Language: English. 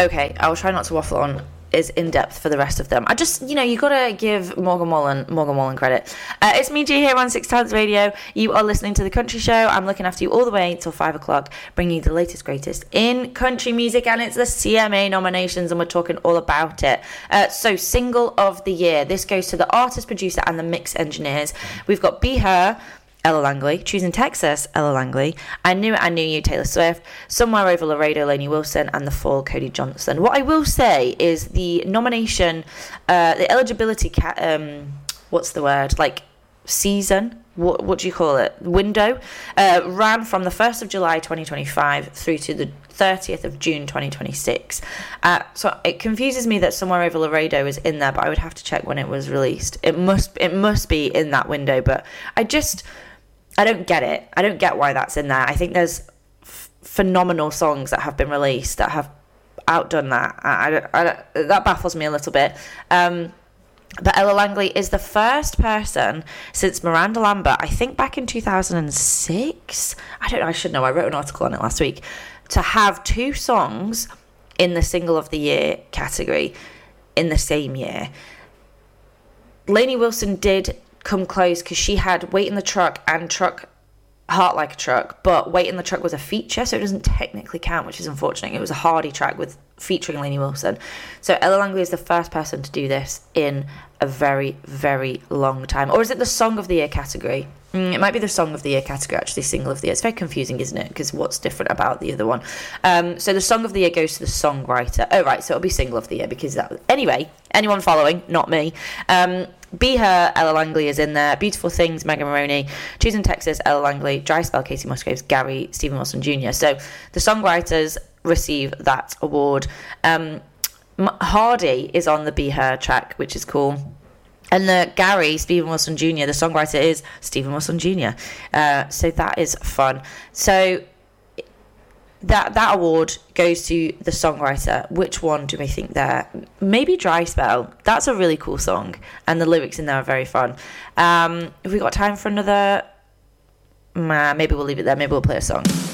Okay, I'll try not to waffle on is in depth for the rest of them. I just, you gotta give Morgan Wallen credit. It's me, G, here on Six Times Radio. You are listening to The Country Show. I'm looking after you all the way till 5 o'clock, bringing you the latest, greatest in country music, and it's the CMA nominations, and we're talking all about it. So, Single of the Year. This goes to the artist, producer, and the mix engineers. We've got Be Her, Ella Langley, Choosing Texas, Ella Langley, I Knew It, I Knew You, Taylor Swift, Somewhere Over Laredo, Lainey Wilson, and The Fall, Cody Johnson. What I will say is the nomination, the eligibility, what's the word, like season, what do you call it, window, ran from the 1st of July 2025 through to the 30th of June 2026. So it confuses me that Somewhere Over Laredo is in there, but I would have to check when it was released. It must be in that window, but I don't get it. I don't get why that's in there. I think there's phenomenal songs that have been released that have outdone that. That baffles me a little bit. But Ella Langley is the first person since Miranda Lambert, I think back in 2006. I should know. I wrote an article on it last week. To have 2 songs in the Single of the Year category in the same year. Lainey Wilson did come close because she had Wait in the Truck and Heart Like a Truck, but Wait in the Truck was a feature, so it doesn't technically count, which is unfortunate. It was a Hardy track featuring Lainey Wilson. So Ella Langley is the first person to do this in a very, very long time. Or is it the Song of the Year category? It might be the Song of the Year category, actually, Single of the Year. It's very confusing, isn't it? Because what's different about the other one? So the Song of the Year goes to the songwriter. Oh, right, so it'll be Single of the Year because that... Anyway, anyone following? Not me. Be Her, Ella Langley is in there. Beautiful Things, Megan Maroney. Choosing Texas, Ella Langley. Dry Spell, Casey Musgraves. Gary, Stephen Wilson Jr. So the songwriters receive that award. Hardy is on the Be Her track, which is cool. And the Gary, Stephen Wilson Jr., the songwriter is Stephen Wilson Jr. So that is fun. So that award goes to the songwriter. Which one do we think there? Maybe Dry Spell. That's a really cool song. And the lyrics in there are very fun. Have we got time for another? Maybe we'll leave it there. Maybe we'll play a song.